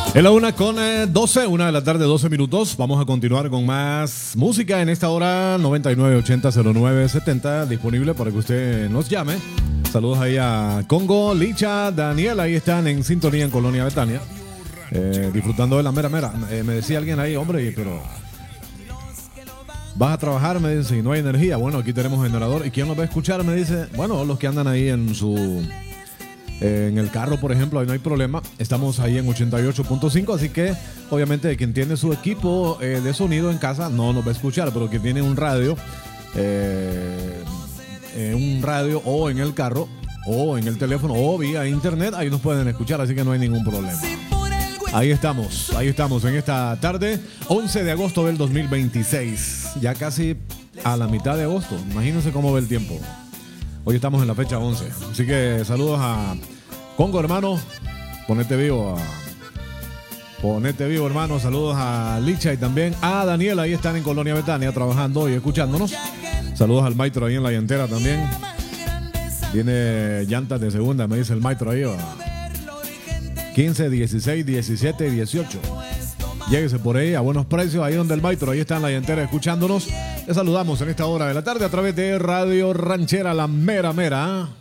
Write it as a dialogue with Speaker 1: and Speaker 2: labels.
Speaker 1: Es la 1:12, 1 de la tarde, 12 minutos. Vamos a continuar con más música en esta hora. 99800970, disponible para que usted nos llame. Saludos ahí a Congo, Licha, Daniel, ahí están en sintonía en Colonia Betania, disfrutando de la mera mera. Me decía alguien ahí, hombre, pero ¿vas a trabajar? Me dice, y no hay energía. Bueno, aquí tenemos generador. ¿Y quién nos va a escuchar? Me dice, bueno, los que andan ahí en el carro, por ejemplo, ahí no hay problema. Estamos ahí en 88.5, así que obviamente quien tiene su equipo de sonido en casa no nos va a escuchar, pero quien tiene un radio o en el carro o en el teléfono o vía internet, ahí nos pueden escuchar, así que no hay ningún problema. Ahí estamos en esta tarde, 11 de agosto del 2026, ya casi a la mitad de agosto. Imagínense cómo ve el tiempo. Hoy estamos en la fecha 11. Así que saludos a Congo, hermano. Ponete vivo, hermano. Saludos a Licha y también a Daniel. Ahí están en Colonia Betania trabajando y escuchándonos. Saludos al Maestro ahí en la llantera también. Tiene llantas de segunda, me dice el Maestro ahí. 15, 16, 17, 18. Lléguese por ahí a buenos precios, ahí donde el Maestro, ahí está en la llantera escuchándonos. Les saludamos en esta hora de la tarde a través de Radio Ranchera, la mera mera.